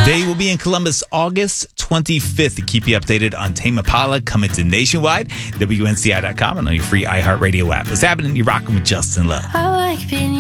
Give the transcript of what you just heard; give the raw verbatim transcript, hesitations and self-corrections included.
They will be in Columbus August twenty-fifth. Keep you updated on Tame Impala coming to Nationwide, W N C I dot com, and on your free iHeartRadio app. What's happening? You're rocking with Justin Love. I like being